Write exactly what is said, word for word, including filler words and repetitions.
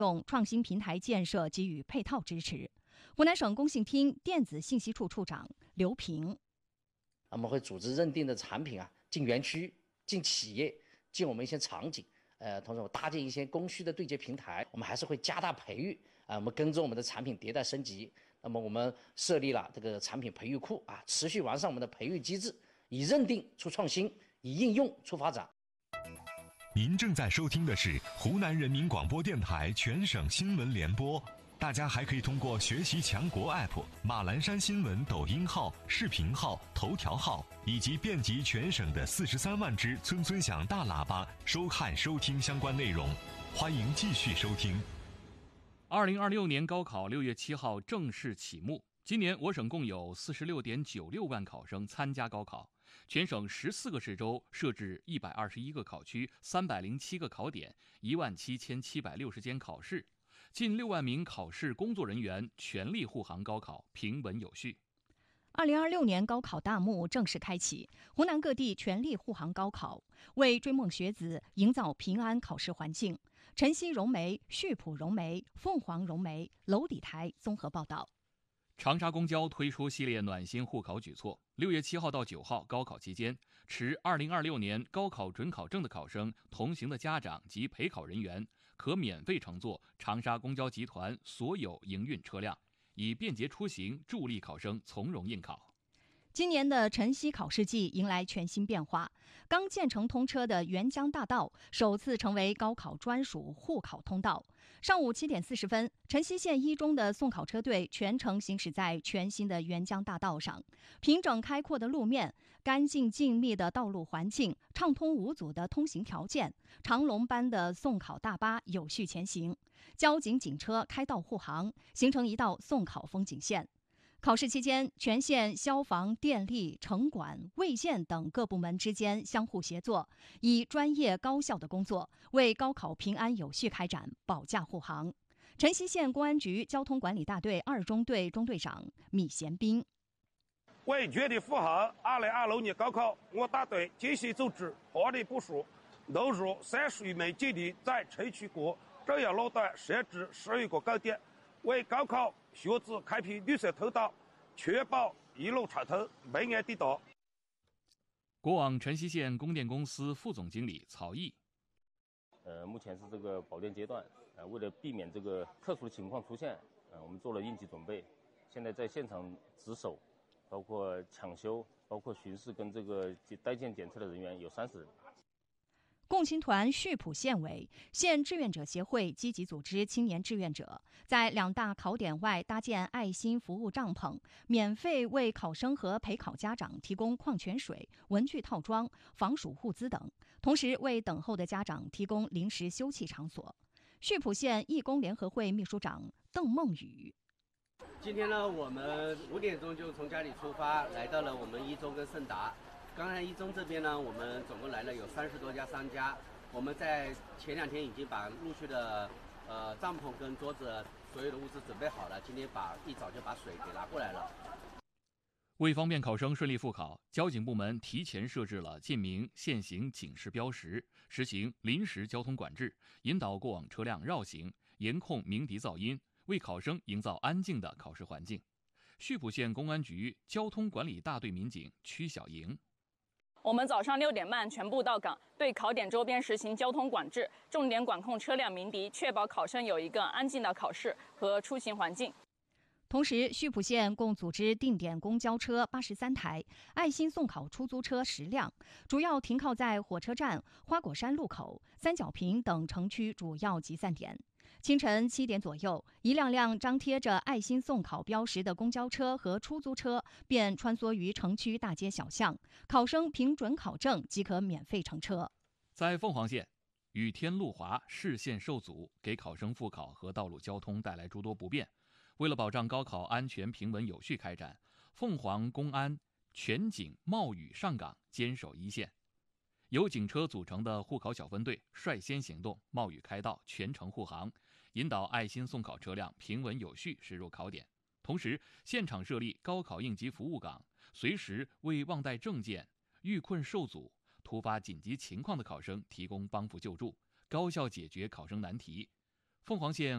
用创新平台建设给予配套支持。湖南省工信厅电子信息处处长刘平， 我们会组织认定的产品啊进园区、进企业、进我们一些场景，呃，同时我搭建一些供需的对接平台。我们还是会加大培育啊、呃，我们跟着我们的产品迭代升级。那么我们设立了这个产品培育库啊，持续完善我们的培育机制，以认定出创新，以应用出发展。 您正在收听的是湖南人民广播电台全省新闻联播。大家还可以通过学习强国 A P P、马栏山新闻抖音号、视频号、头条号，以及遍及全省的四十三万只村村响大喇叭，收看收听相关内容。欢迎继续收听。 二零二六年高考六月七号正式启幕。今年我省共有四十六点九六万考生参加高考，全省十四个市州设置一百二十一个考区、三百零七个考点、一万七千七百六十间考试。近六万名考试工作人员全力护航高考，平稳有序。 二零二六年高考大幕正式开启，湖南各地全力护航高考，为追梦学子营造平安考试环境。晨曦融媒、溆浦融媒、凤凰融媒、娄底台综合报道。 长沙公交推出系列暖心护考举措。六月七号到九号高考期间，持二零二六年高考准考证的考生同行的家长及陪考人员可免费乘坐长沙公交集团所有营运车辆，以便捷出行，助力考生从容应考。 今年的晨曦考试季迎来全新变化，刚建成通车的沅江大道首次成为高考专属护考通道。上午七点四十分，晨曦县一中的送考车队全程行驶在全新的沅江大道上，平整开阔的路面、干净静谧的道路环境、畅通无阻的通行条件，长龙般的送考大巴有序前行，交警警车开道护航，形成一道送考风景线。考试期间，全县消防、电力、城管、卫健等各部门之间相互协作，以专业高效的工作为高考平安有序开展保驾护航。晨曦县公安局交通管理大队二中队中队长米贤斌， 为全力护航二零二六年高考，我大队继续组织合理部署，投入三十余枚警力，在城区各重要路段设置十余个高点，为高考学子开辟绿色通道，确保一路畅通，平安抵达。 国网晨曦县供电公司副总经理曹毅， 呃，目前是这个保电阶段，呃，为了避免这个特殊的情况出现，呃，我们做了应急准备。现在在现场值守，包括抢修、包括巡视跟这个待检检测的人员有三十人。 共青团溆浦县委、县志愿者协会积极组织青年志愿者，在两大考点外搭建爱心服务帐篷，免费为考生和陪考家长提供矿泉水、文具套装、防暑物资等，同时为等候的家长提供临时休憩场所。溆浦县义工联合会秘书长邓梦雨， 今天呢，我们五点钟就从家里出发，来到了我们一中跟盛达。刚才一中这边呢，我们总共来了有三十多家商家。我们在前两天已经把陆续的呃帐篷跟桌子所有的物资准备好了，今天把一早就把水给拿过来了。 为方便考生顺利复考，交警部门提前设置了禁鸣、限行警示标识，实行临时交通管制，引导过往车辆绕行，严控鸣笛噪音，为考生营造安静的考试环境。溆浦县公安局交通管理大队民警曲小莹， 我们早上六点半全部到岗，对考点周边实行交通管制，重点管控车辆鸣笛，确保考生有一个安静的考试和出行环境。 同时，溆浦县共组织定点公交车八十三台、爱心送考出租车十辆，主要停靠在火车站、花果山路口、三角坪等城区主要集散点。清晨七点左右，一辆辆张贴着爱心送考标识的公交车和出租车便穿梭于城区大街小巷，考生凭准考证即可免费乘车。 在凤凰县，雨天路滑，视线受阻，给考生复考和道路交通带来诸多不便。为了保障高考安全平稳有序开展，凤凰公安全警冒雨上岗，坚守一线。由警车组成的护考小分队率先行动，冒雨开道，全程护航，引导爱心送考车辆平稳有序驶入考点。同时，现场设立高考应急服务岗，随时为忘带证件、遇困受阻、突发紧急情况的考生提供帮扶救助，高效解决考生难题。 凤凰县